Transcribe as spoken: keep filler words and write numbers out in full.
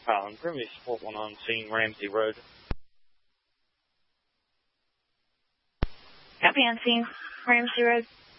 Highland Premier Support one on scene, Ramsey Road. Copy on scene, Ramsey Road.